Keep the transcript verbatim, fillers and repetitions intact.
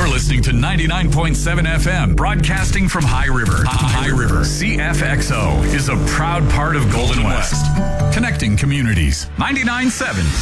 You're listening to ninety-nine point seven F M, broadcasting from High River. High River. C F X O is a proud part of Golden West, connecting communities. ninety-nine point seven